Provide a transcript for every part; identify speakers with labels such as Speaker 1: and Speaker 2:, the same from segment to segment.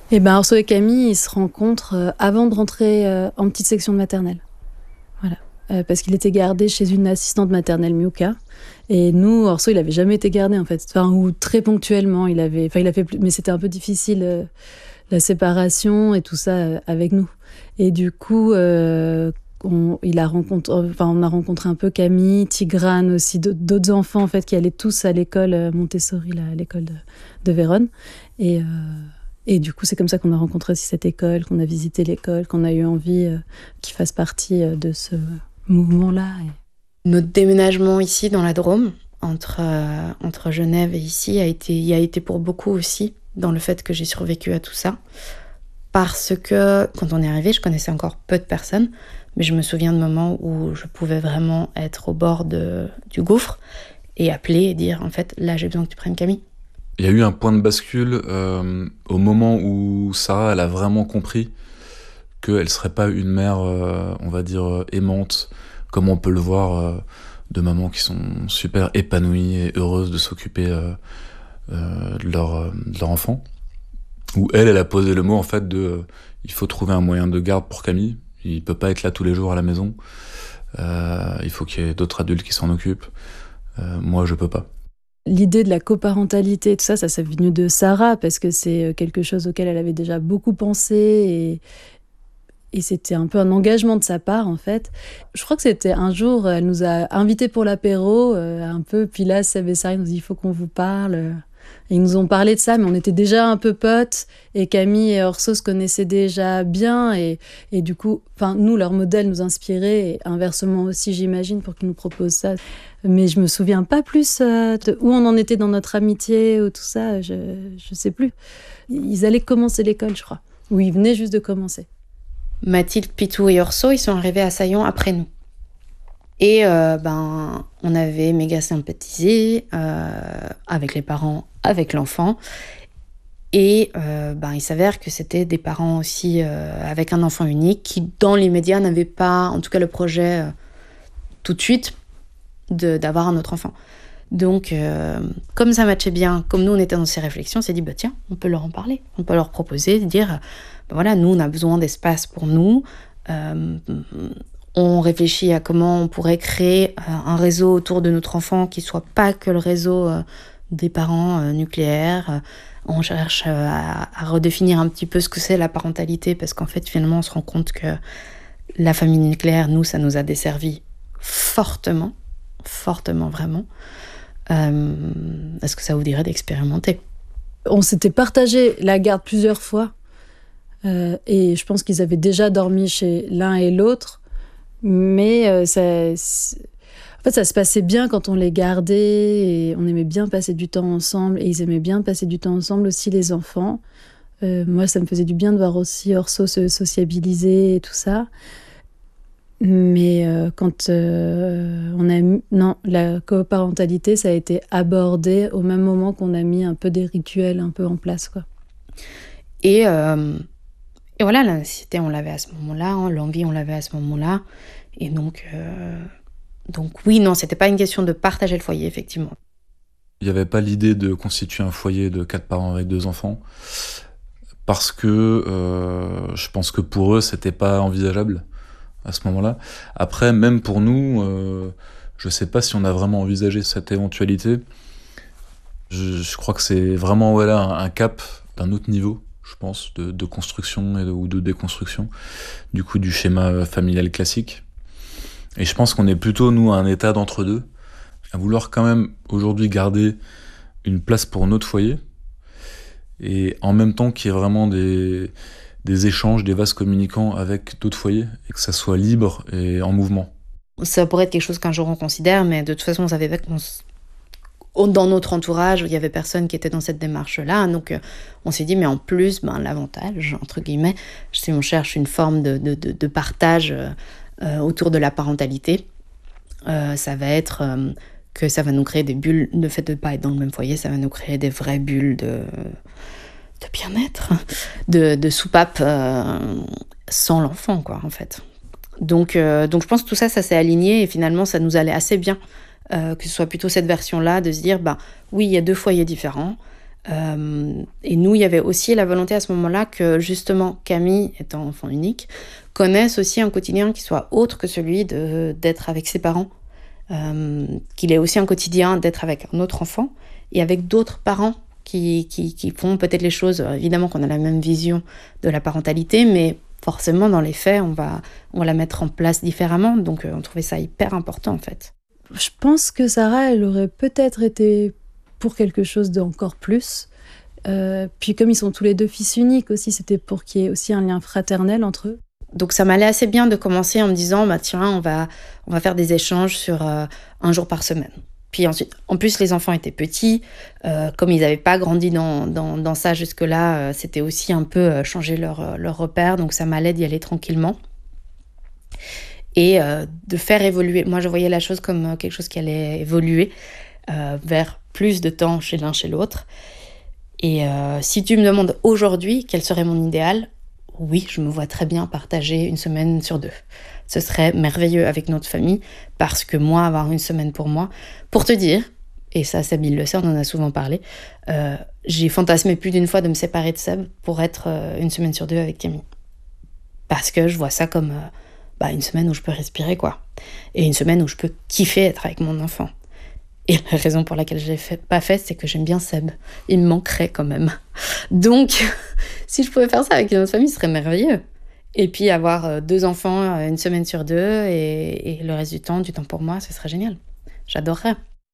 Speaker 1: Et ben Orso et Camille, ils se rencontrent avant de rentrer en petite section de maternelle. Voilà. Parce qu'il était gardé chez une assistante maternelle, Miuka. Et nous, Orso, il avait jamais été gardé, en fait. Enfin, ou très ponctuellement. Il a fait plus... Mais c'était un peu difficile, la séparation et tout ça avec nous. Et du coup, on a rencontré un peu Camille, Tigrane aussi, d'autres enfants, en fait, qui allaient tous à l'école Montessori, là, à l'école de Vérone. Et du coup, c'est comme ça qu'on a rencontré aussi cette école, qu'on a visité l'école, qu'on a eu envie qu'ils fassent partie de ce mouvement-là.
Speaker 2: Notre déménagement ici, dans la Drôme, entre Genève et ici, y a été pour beaucoup aussi, dans le fait que j'ai survécu à tout ça. Parce que, quand on est arrivé, je connaissais encore peu de personnes, mais je me souviens de moments où je pouvais vraiment être au bord du gouffre et appeler et dire, en fait, là, j'ai besoin que tu prennes Camille.
Speaker 3: Il y a eu un point de bascule au moment où Sarah, elle a vraiment compris qu'elle ne serait pas une mère, on va dire, aimante, comme on peut le voir de mamans qui sont super épanouies et heureuses de s'occuper de leur enfant. Où elle a posé le mot, en fait, il faut trouver un moyen de garde pour Camille. Il ne peut pas être là tous les jours à la maison. Il faut qu'il y ait d'autres adultes qui s'en occupent. Moi, je ne peux pas.
Speaker 1: L'idée de la coparentalité, tout ça, ça s'est venu de Sarah, parce que c'est quelque chose auquel elle avait déjà beaucoup pensé, et c'était un peu un engagement de sa part, en fait. Je crois que c'était un jour, elle nous a invités pour l'apéro, un peu, puis là, Seb et Sarah nous dit « il faut qu'on vous parle ». Et ils nous ont parlé de ça, mais on était déjà un peu potes, et Camille et Orso se connaissaient déjà bien, et du coup, nous, leur modèle nous inspirait, et inversement aussi, j'imagine, pour qu'ils nous proposent ça. Mais je me souviens pas plus de où on en était dans notre amitié ou tout ça, je sais plus. Ils allaient commencer l'école, je crois, ou ils venaient juste de commencer.
Speaker 2: Mathilde, Pitou et Orso, ils sont arrivés à Saillon après nous. Et on avait méga sympathisé avec les parents, avec l'enfant. Et il s'avère que c'était des parents aussi avec un enfant unique qui, dans l'immédiat, n'avaient pas, en tout cas le projet tout de suite, d'avoir un autre enfant. Donc, comme ça matchait bien, comme nous on était dans ces réflexions, on s'est dit, tiens, on peut leur en parler. On peut leur proposer de dire, voilà, nous on a besoin d'espace pour nous. On réfléchit à comment on pourrait créer un réseau autour de notre enfant qui soit pas que le réseau des parents nucléaires. On cherche à redéfinir un petit peu ce que c'est la parentalité, parce qu'en fait, finalement, on se rend compte que la famille nucléaire, nous, ça nous a desservi fortement vraiment. Est-ce que ça vous dirait d'expérimenter ?
Speaker 1: On s'était partagé la garde plusieurs fois, et je pense qu'ils avaient déjà dormi chez l'un et l'autre, mais ça se passait bien quand on les gardait, et on aimait bien passer du temps ensemble, et ils aimaient bien passer du temps ensemble aussi, les enfants. Moi, ça me faisait du bien de voir aussi Orso se sociabiliser et tout ça. Mais quand la coparentalité, ça a été abordé au même moment qu'on a mis un peu des rituels un peu en place, quoi.
Speaker 2: Et voilà, la nécessité, on l'avait à ce moment-là, l'envie, on l'avait à ce moment-là. Et donc oui, non, c'était pas une question de partager le foyer, effectivement.
Speaker 3: Il n'y avait pas l'idée de constituer un foyer de 4 parents avec 2 enfants, parce que je pense que pour eux, c'était pas envisageable à ce moment-là. Après, même pour nous, je sais pas si on a vraiment envisagé cette éventualité. Je crois que c'est vraiment un cap d'un autre niveau, je pense, de construction ou de déconstruction, du coup, du schéma familial classique. Et je pense qu'on est plutôt, nous, à un état d'entre-deux, à vouloir quand même aujourd'hui garder une place pour notre foyer, et en même temps qu'il y ait vraiment des échanges, des vases communicants avec d'autres foyers, et que ça soit libre et en mouvement.
Speaker 2: Ça pourrait être quelque chose qu'un jour on considère, mais de toute façon, on savait pas dans notre entourage, il y avait personne qui était dans cette démarche-là. Donc, on s'est dit, mais en plus, l'avantage, entre guillemets, si on cherche une forme de partage autour de la parentalité, ça va être que ça va nous créer des bulles. Le fait de ne pas être dans le même foyer, ça va nous créer des vraies bulles de bien-être, de soupape sans l'enfant, quoi, en fait. Donc je pense que tout ça s'est aligné, et finalement, ça nous allait assez bien, que ce soit plutôt cette version-là, de se dire, oui, il y a 2 foyers différents, Et nous, il y avait aussi la volonté à ce moment-là que justement Camille, étant enfant unique, connaisse aussi un quotidien qui soit autre que celui d'être avec ses parents, qu'il ait aussi un quotidien d'être avec un autre enfant et avec d'autres parents qui font peut-être les choses, évidemment qu'on a la même vision de la parentalité, mais forcément dans les faits, on va la mettre en place différemment, donc on trouvait ça hyper important en fait.
Speaker 1: Je pense que Sarah, elle aurait peut-être été pour quelque chose d'encore plus. Puis comme ils sont tous les deux fils uniques aussi, c'était pour qu'il y ait aussi un lien fraternel entre eux.
Speaker 2: Donc ça m'allait assez bien de commencer en me disant, tiens, on va faire des échanges sur un jour par semaine. Puis ensuite, en plus les enfants étaient petits, comme ils n'avaient pas grandi dans ça jusque-là, c'était aussi un peu changer leur repère, donc ça m'allait d'y aller tranquillement. Et de faire évoluer, moi je voyais la chose comme quelque chose qui allait évoluer vers plus de temps chez l'un chez l'autre. Et si tu me demandes aujourd'hui quel serait mon idéal, oui, je me vois très bien partager une semaine sur 2. Ce serait merveilleux avec notre famille, parce que moi, avoir une semaine pour moi, pour te dire, et ça, Seb, le sait, on en a souvent parlé, j'ai fantasmé plus d'une fois de me séparer de Seb pour être une semaine sur 2 avec Camille. Parce que je vois ça comme une semaine où je peux respirer, quoi. Et une semaine où je peux kiffer être avec mon enfant. Et la raison pour laquelle je ne l'ai pas fait, c'est que j'aime bien Seb. Il me manquerait quand même. Donc, si je pouvais faire ça avec une autre famille, ce serait merveilleux. Et puis avoir 2 enfants une semaine sur 2 et le reste du temps pour moi, ce serait génial. J'adorerais.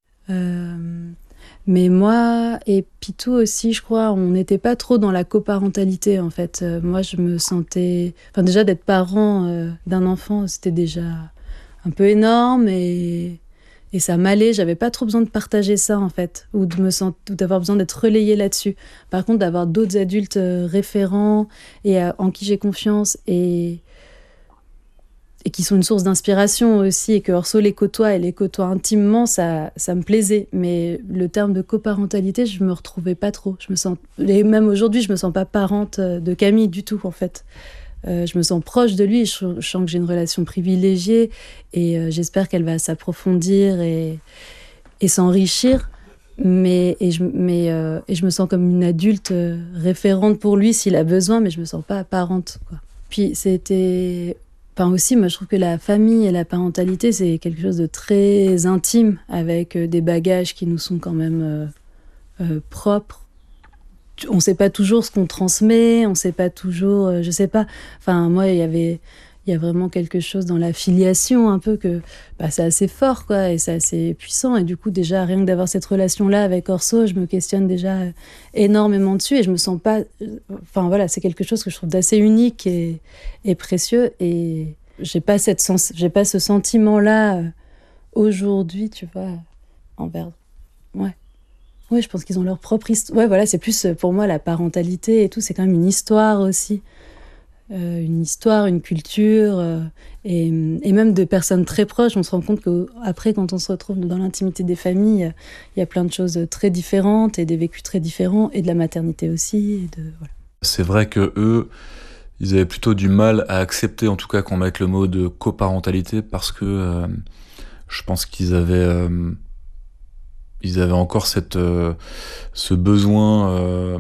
Speaker 1: Mais moi et Pitou aussi, je crois, on n'était pas trop dans la coparentalité en fait. Moi, je me sentais... Enfin, déjà, d'être parent d'un enfant, c'était déjà un peu énorme et ça m'allait. J'avais pas trop besoin de partager ça en fait, ou d'avoir besoin d'être relayée là-dessus. Par contre, d'avoir d'autres adultes référents et en qui j'ai confiance et qui sont une source d'inspiration aussi, et que Orso les côtoie intimement, ça me plaisait. Mais le terme de coparentalité, je me retrouvais pas trop. Et même aujourd'hui, je me sens pas parente de Camille du tout, en fait. Je me sens proche de lui, je sens que j'ai une relation privilégiée, et j'espère qu'elle va s'approfondir et s'enrichir. Et je me sens comme une adulte référente pour lui s'il a besoin, mais je me sens pas parente, quoi. Puis c'était... Enfin aussi, moi je trouve que la famille et la parentalité, c'est quelque chose de très intime, avec des bagages qui nous sont quand même propres. On sait pas toujours ce qu'on transmet, on sait pas toujours, je sais pas. Enfin moi, il y a vraiment quelque chose dans la filiation un peu que c'est assez fort, quoi, et c'est assez puissant. Et du coup, déjà, rien que d'avoir cette relation-là avec Orso, je me questionne déjà énormément dessus, et je me sens pas... Enfin voilà, c'est quelque chose que je trouve d'assez unique et précieux, et j'ai pas ce sentiment-là aujourd'hui, tu vois, envers... Ouais. Oui, je pense qu'ils ont leur propre histoire. Ouais, voilà, c'est plus pour moi la parentalité et tout, c'est quand même une histoire aussi. Une histoire, une culture, et même de personnes très proches. On se rend compte qu'après, quand on se retrouve dans l'intimité des familles, il y a plein de choses très différentes et des vécus très différents, et de la maternité aussi. Voilà.
Speaker 3: C'est vrai que eux, ils avaient plutôt du mal à accepter, en tout cas, qu'on mette le mot de coparentalité, parce que je pense qu'ils avaient encore ce besoin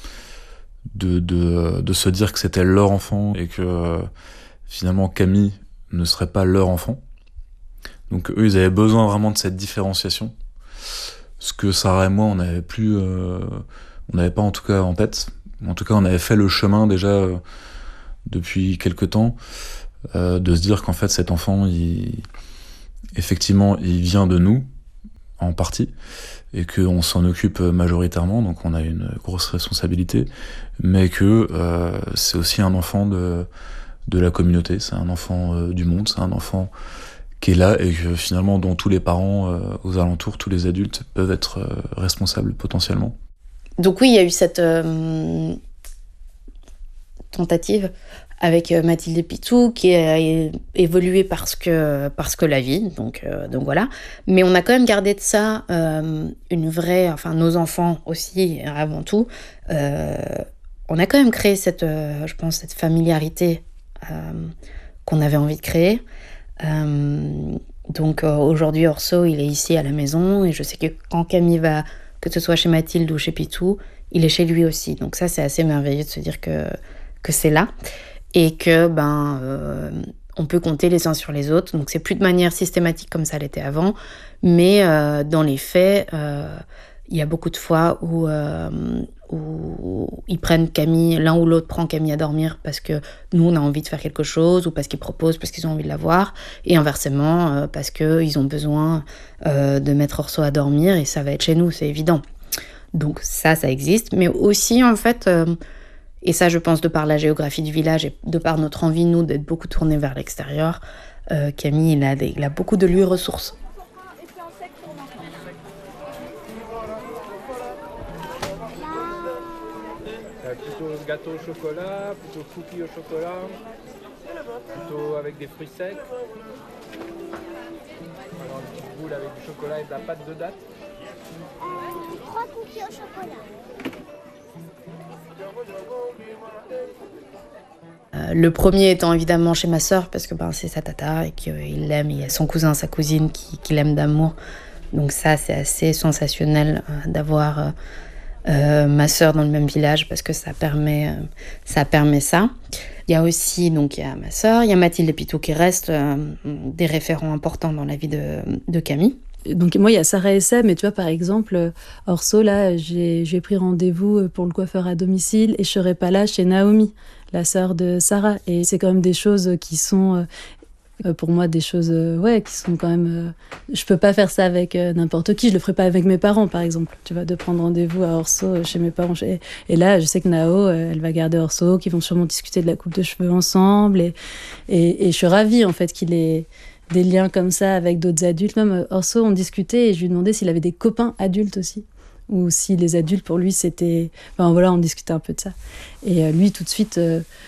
Speaker 3: de se dire que c'était leur enfant, et que finalement Camille ne serait pas leur enfant. Donc eux, ils avaient besoin vraiment de cette différenciation, ce que Sarah et moi, on n'avait pas en tout cas en tête. En tout cas, on avait fait le chemin déjà depuis quelque temps, de se dire qu'en fait cet enfant, effectivement, il vient de nous en partie, et qu'on s'en occupe majoritairement, donc on a une grosse responsabilité, mais que c'est aussi un enfant de la communauté, c'est un enfant du monde, c'est un enfant qui est là, et que finalement, dont tous les parents aux alentours, tous les adultes peuvent être responsables potentiellement.
Speaker 2: Donc oui, il y a eu cette tentative avec Mathilde et Pitou, qui a évolué parce que la vie, donc voilà. Mais on a quand même gardé de ça une vraie, enfin nos enfants aussi, avant tout. On a quand même créé je pense, cette familiarité qu'on avait envie de créer. Donc aujourd'hui, Orso, il est ici à la maison, et je sais que quand Camille va que ce soit chez Mathilde ou chez Pitou, il est chez lui aussi. Donc ça, c'est assez merveilleux de se dire que c'est là et que on peut compter les uns sur les autres. Donc c'est plus de manière systématique comme ça l'était avant, mais dans les faits, il y a beaucoup de fois où ils prennent Camille, l'un ou l'autre prend Camille à dormir parce que nous on a envie de faire quelque chose ou parce qu'ils proposent, parce qu'ils ont envie de la voir, et inversement parce qu'ils ont besoin de mettre Orso à dormir et ça va être chez nous, c'est évident. Donc ça existe, mais aussi en fait, et ça je pense de par la géographie du village et de par notre envie nous d'être beaucoup tournés vers l'extérieur, Camille il a beaucoup de lieux ressources.
Speaker 4: Plutôt gâteau au chocolat, plutôt cookies au chocolat, plutôt avec des fruits secs. Alors une petite boule avec du chocolat et de la pâte de date.
Speaker 5: 3 cookies au chocolat.
Speaker 2: Le premier étant évidemment chez ma sœur parce que c'est sa tata et qu'il l'aime, il y a son cousin, sa cousine qui l'aime d'amour. Donc ça c'est assez sensationnel d'avoir ma sœur dans le même village parce que ça permet ça. Il y a aussi donc il y a ma sœur, il y a Mathilde et Pitou qui restent des référents importants dans la vie de Camille.
Speaker 1: Donc moi, il y a Sarah et Seb, mais tu vois, par exemple, Orso, là, j'ai pris rendez-vous pour le coiffeur à domicile et je serai pas là chez Naomi, la sœur de Sarah. Et c'est quand même des choses qui sont, pour moi, des choses qui sont quand même... je peux pas faire ça avec n'importe qui, je le ferai pas avec mes parents, par exemple, tu vois, de prendre rendez-vous à Orso chez mes parents. Et là, je sais que Nao, elle va garder Orso, qu'ils vont sûrement discuter de la coupe de cheveux ensemble. Et je suis ravie, en fait, qu'il ait des liens comme ça avec d'autres adultes. Même Orso, on discutait et je lui demandais s'il avait des copains adultes aussi. Ou si les adultes, pour lui, c'était... Enfin voilà, on discutait un peu de ça. Et lui, tout de suite,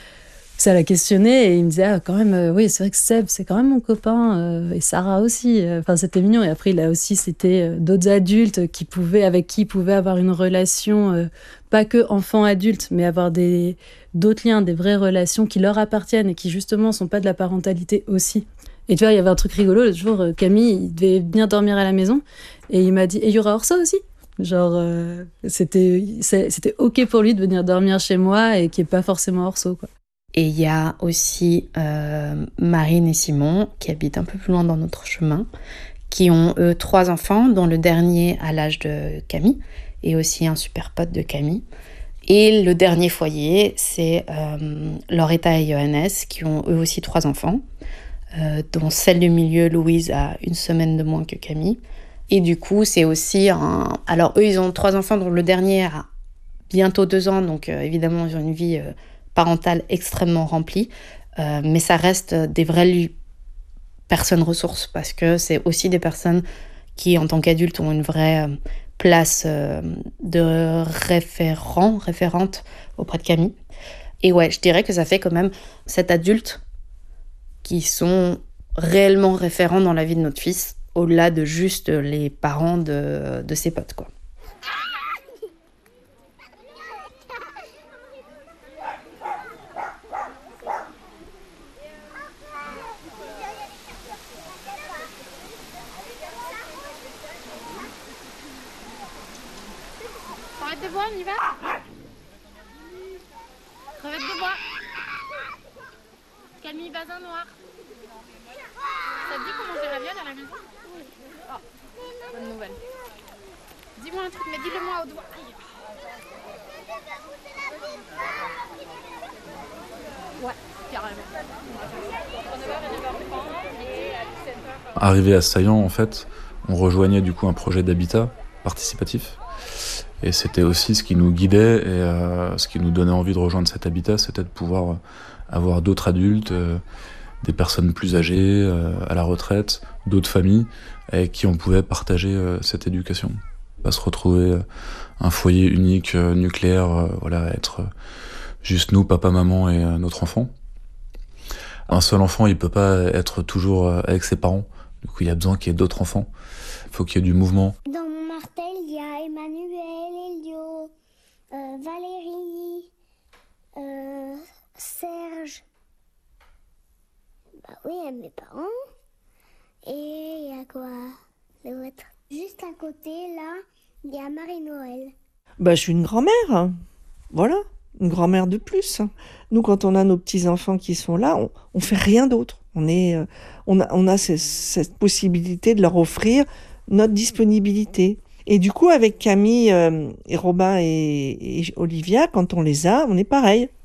Speaker 1: ça l'a questionné et il me disait, quand même, oui, c'est vrai que Seb, c'est quand même mon copain. Et Sarah aussi. Enfin, c'était mignon. Et après, il a aussi, c'était d'autres adultes avec qui il pouvait avoir une relation, pas que enfant-adulte, mais avoir d'autres liens, des vraies relations qui leur appartiennent et qui, justement, sont pas de la parentalité aussi. Et tu vois, il y avait un truc rigolo, l'autre jour, Camille, il devait venir dormir à la maison, et il m'a dit, et il y aura Orso aussi ? Genre, c'était OK pour lui de venir dormir chez moi, et qu'il n'y ait pas forcément Orso, quoi.
Speaker 2: Et il y a aussi Marine et Simon, qui habitent un peu plus loin dans notre chemin, qui ont, eux, 3 enfants, dont le dernier à l'âge de Camille, et aussi un super pote de Camille. Et le dernier foyer, c'est Loretta et Johannes, qui ont eux aussi 3 enfants. Dont celle du milieu, Louise, a 1 semaine de moins que Camille. Et du coup, c'est aussi Alors, eux, ils ont 3 enfants, dont le dernier a bientôt 2 ans, donc évidemment, ils ont une vie parentale extrêmement remplie. Mais ça reste des vraies personnes ressources, parce que c'est aussi des personnes qui, en tant qu'adultes, ont une vraie place de référente auprès de Camille. Et ouais, je dirais que ça fait quand même 7 adultes qui sont réellement référents dans la vie de notre fils, au-delà de juste les parents de ses potes, quoi.
Speaker 5: Crevette de bois, on y va ? Crevette de bois. Camille Bazin noir. Ça te dit qu'on mange des ravioles à la maison ? Oui. Oh, bonne nouvelle. Dis-moi un truc, mais dis-le moi au doigt. Ouais, carrément. Entre 9h et 9h30 et à 17h.
Speaker 3: Arrivé à Saillant, en fait, on rejoignait du coup un projet d'habitat participatif. Et c'était aussi ce qui nous guidait et ce qui nous donnait envie de rejoindre cet habitat, c'était de pouvoir avoir d'autres adultes, des personnes plus âgées, à la retraite, d'autres familles avec qui on pouvait partager cette éducation. Pas se retrouver un foyer unique, nucléaire, être juste nous, papa, maman et notre enfant. Un seul enfant, il peut pas être toujours avec ses parents. Du coup, il y a besoin qu'il y ait d'autres enfants. Il faut qu'il y ait du mouvement.
Speaker 5: Dans mon martel, il y a Emmanuel, Elio, Valérie, Serge. Bah oui, il y a mes parents. Et il y a quoi d'autre ? Juste à côté, là,
Speaker 6: Il y a Marie-Noël.
Speaker 7: Je suis une grand-mère. Voilà, une grand-mère de plus. Nous, quand on a nos petits-enfants qui sont là, on fait rien d'autre. On a cette possibilité de leur offrir notre disponibilité. Et du coup, avec Camille et Robin et Olivia, quand on les a, on est pareil.